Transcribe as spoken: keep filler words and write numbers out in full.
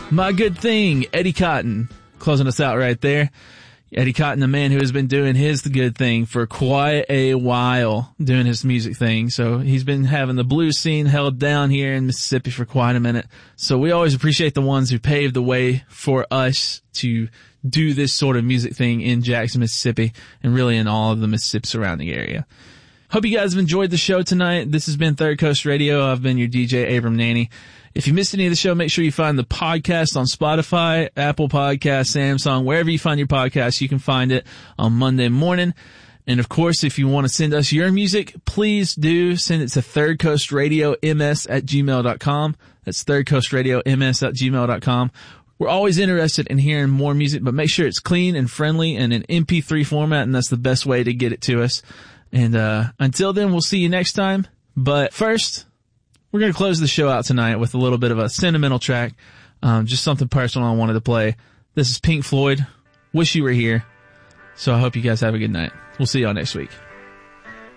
My Good Thing, Eddie Cotton, closing us out right there. Eddie Cotton, the man who has been doing his good thing for quite a while, doing his music thing. So he's been having the blues scene held down here in Mississippi for quite a minute. So we always appreciate the ones who paved the way for us to do this sort of music thing in Jackson, Mississippi, and really in all of the Mississippi surrounding area. Hope you guys have enjoyed the show tonight. This has been Third Coast Radio. I've been your D J, Abram Nanny. If you missed any of the show, make sure you find the podcast on Spotify, Apple Podcasts, Samsung, wherever you find your podcast, you can find it on Monday morning. And of course, if you want to send us your music, please do send it to Third Coast Radio M S at gmail dot com. That's Third Coast Radio M S at gmail dot com. We're always interested in hearing more music, but make sure it's clean and friendly and in M P three format, and that's the best way to get it to us. And uh until then, we'll see you next time. But first, we're going to close the show out tonight with a little bit of a sentimental track. Um, just something personal I wanted to play. This is Pink Floyd. Wish You Were Here. So I hope you guys have a good night. We'll see y'all next week.